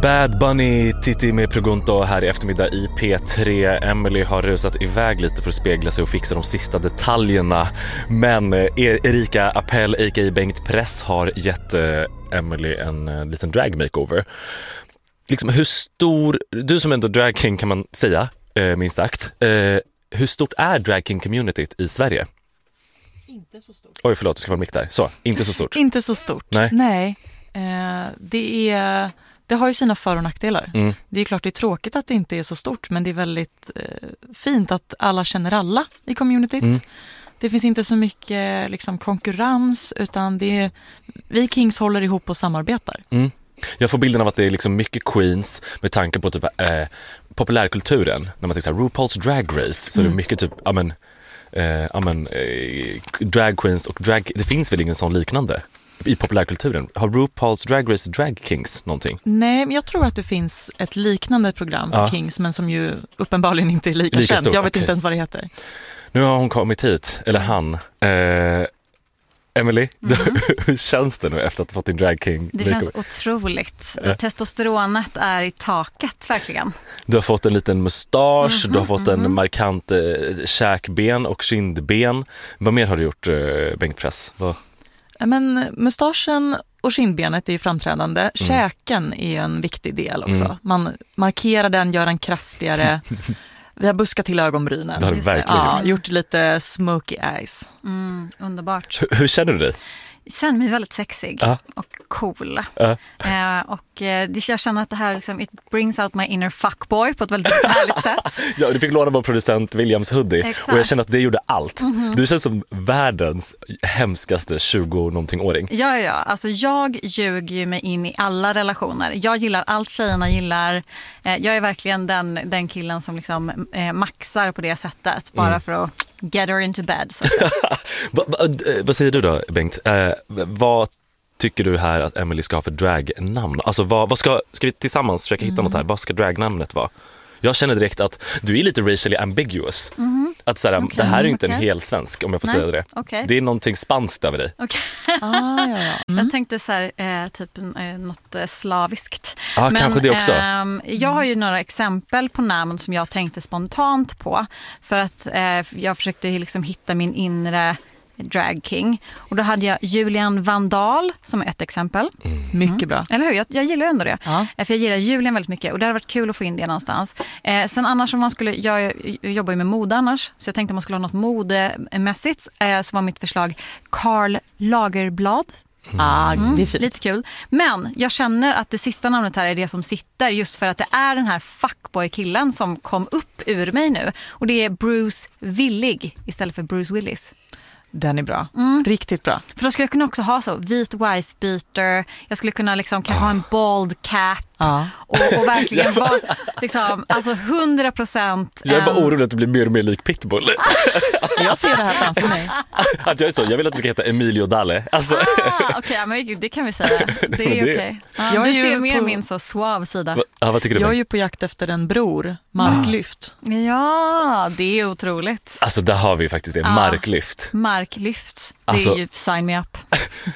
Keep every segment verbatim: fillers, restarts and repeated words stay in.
Bad Bunny, Titti med Pregunto här i eftermiddag i P tre. Emily har rusat iväg lite för att spegla sig och fixa de sista detaljerna. Men Erika Appel, a k a. Bengt Press, har gett Emily en liten drag makeover. Liksom hur stor, du som ändå drag king kan man säga, minst sagt. Hur stort är drag king communityt i Sverige? Inte så stort. Oj, förlåt, du ska vara mick där. Så, inte så stort. Inte så stort. Nej. Nej. Eh, det är... Det har ju sina för- och nackdelar. Mm. Det är klart det är tråkigt att det inte är så stort, men det är väldigt eh, fint att alla känner alla i communityt. Mm. Det finns inte så mycket liksom, konkurrens, utan det är, vi Kings håller ihop och samarbetar. Mm. Jag får bilden av att det är liksom mycket queens med tanke på typ, eh, populärkulturen. När man tänker så här, RuPaul's Drag Race, så mm. det är mycket typ, amen, eh, amen, eh, drag queens och drag, det finns väl ingen sån liknande i populärkulturen. Har RuPaul's Drag Race Drag Kings någonting? Nej, men jag tror att det finns ett liknande program för ja. Kings, men som ju uppenbarligen inte är lika, lika känt. Stor. Jag vet okay. inte ens vad det heter. Nu har hon kommit hit, eller han. Eh, Emily, mm. hur känns det nu efter att ha fått din drag king? Det känns otroligt. Ja. Testosteronet är i taket, verkligen. Du har fått en liten mustasch, mm-hmm, du har fått mm-hmm. en markant eh, käkben och kindben. Vad mer har du gjort, eh, Bengt Press? Vad? Men mustaschen och kindbenet är ju framträdande. Mm. Käken är en viktig del också. Mm. Man markerar den, gör den kraftigare. Vi har buskat till ögonbrynen. Det har du verkligen ja, gjort lite smoky eyes. Mm, underbart. Hur, hur känner du dig? Jag känner mig väldigt sexig uh. och cool. Uh. Eh, och eh, jag känner att det här liksom, it brings out my inner fuckboy på ett väldigt härligt sätt. Ja, du fick låna vår producent Williams hoodie. Exakt. Och jag känner att det gjorde allt. Mm-hmm. Du känns som världens hemskaste tjugo-någonting-åring. Ja, ja. Alltså jag ljuger ju mig in i alla relationer. Jag gillar allt tjejerna gillar. Eh, jag är verkligen den, den killen som liksom eh, maxar på det sättet. Bara mm. för att get her into bed. Så va, va, vad säger du då, Bengt? Eh, vad tycker du här att Emily ska ha för dragnamn? Alltså vad, vad ska, ska vi tillsammans försöka hitta mm. något här? Vad ska dragnamnet vara? Jag känner direkt att du är lite racially ambiguous. Mm. Att såhär, okay, det här är ju inte okay. en hel svensk, om jag får Nej. säga det. Okay. Det är någonting spanskt över dig. Okay. ah, ja, ja. Mm. Jag tänkte så här, eh, typ eh, något eh, slaviskt. Ja, ah, kanske det också. Eh, jag har ju några exempel på namn som jag tänkte spontant på. För att eh, jag försökte liksom hitta min inre drag king. Och då hade jag Julian Vandal som är ett exempel. Mm. Mycket bra. Eller hur? Jag, jag gillar ändå det. Ja. För jag gillar Julian väldigt mycket. Och det hade varit kul att få in det någonstans. Eh, sen annars om man skulle... Jag, jag jobbar ju med mode annars. Så jag tänkte om man skulle ha något modemässigt. Eh, så var mitt förslag Karl Lagerblad. Mm. Ah, det är fint. Lite kul. Men jag känner att det sista namnet här är det som sitter. Just för att det är den här fuckboy-killen som kom upp ur mig nu. Och det är Bruce Willig istället för Bruce Willis. Den är bra. Mm. Riktigt bra. För då skulle jag kunna också ha så vit wife beater. Jag skulle kunna liksom kanske ha en bald cap. Ja. Och, och verkligen vara liksom, alltså hundra procent. Jag är bara orolig att du blir mer och mer lik Pitbull. Jag ser det här framför mig. Att jag är så, jag vill att du ska heta Emilio Dalle. Alltså. Ah, okej, okay, men det kan vi säga. Det är okej. Okay. Ah, jag du ser mer på... min så suav sida. Ah, vad tycker du? Jag är ju på jakt efter en bror, Marklyft. Ah. Ja, det är otroligt. Alltså där har vi faktiskt det, ah. Marklyft. Marklyft. Det alltså, är ju sign me up.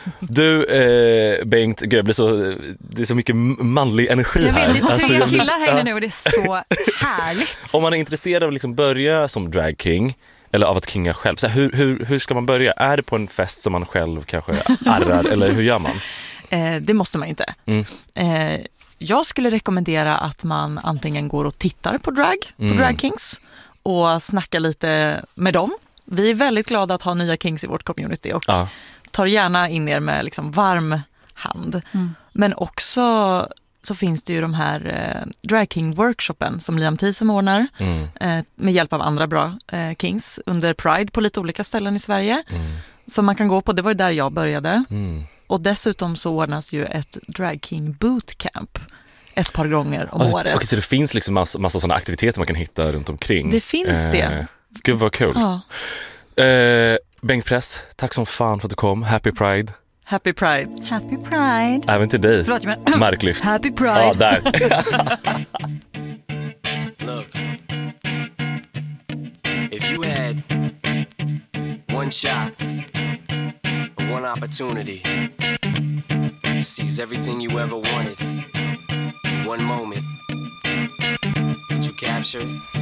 Du, eh, Bengt, gud, jag blir så, det är så mycket manlig energi jag här. Jag vet, det är tre alltså, killar här nu och det är så härligt. Om man är intresserad av att liksom börja som drag king eller av att kinga själv, så här, hur, hur, hur ska man börja? Är det på en fest som man själv kanske arrar eller hur gör man? Eh, det måste man ju inte. Mm. Eh, jag skulle rekommendera att man antingen går och tittar på drag, på mm. drag kings och snackar lite med dem. Vi är väldigt glada att ha nya kings i vårt community och ja. tar gärna in er med liksom varm hand. Mm. Men också så finns det ju de här eh, drag king workshopen som Liam Thiesem ordnar mm. eh, med hjälp av andra bra eh, kings under Pride på lite olika ställen i Sverige. Mm. Som man kan gå på, det var ju där jag började. Mm. Och dessutom så ordnas ju ett drag king bootcamp ett par gånger om alltså, året. Okej, så det finns liksom massa, massa sådana aktiviteter man kan hitta runt omkring. Det finns eh, det. Gud vad kul. Ja. Eh, Bengt Press, tack som fan för att du kom. Happy Pride. Happy Pride. Happy Pride. Även till dig. Förlåt, men... Marklyft. Happy Pride. Ja, där. Look. If you had one shot, one opportunity to seize everything you ever wanted, one moment. Did you capture it?